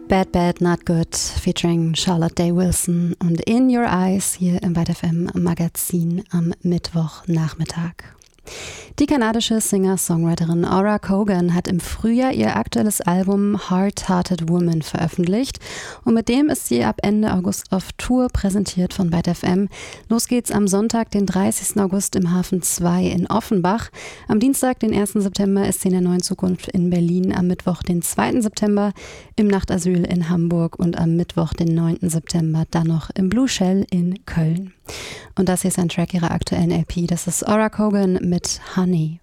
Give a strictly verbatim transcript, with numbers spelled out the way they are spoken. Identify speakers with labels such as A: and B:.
A: Bad Bad Not Good featuring Charlotte Day Wilson und In Your Eyes hier im Byte F M Magazin am Mittwochnachmittag. Die kanadische Singer-Songwriterin Aura Cogan hat im Frühjahr ihr aktuelles Album Hard-Hearted Woman veröffentlicht und mit dem ist sie ab Ende August auf Tour, präsentiert von Byte F M. Los geht's am Sonntag, den dreißigsten August im Hafen zwei in Offenbach. Am Dienstag, den ersten September, ist sie in der Neuen Zukunft in Berlin. Am Mittwoch, den zweiten September, im Nachtasyl in Hamburg und am Mittwoch, den neunten September, dann noch im Blue Shell in Köln. Und das hier ist ein Track ihrer aktuellen L P. Das ist Aura Cogan mit Honey.